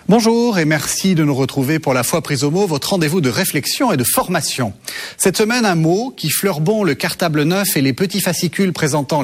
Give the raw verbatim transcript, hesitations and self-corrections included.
Bonjour et merci de nous retrouver pour La Foi prise au mot, votre rendez-vous de réflexion et de formation. Cette semaine, un mot qui fleure bon le cartable neuf et les petits fascicules présentant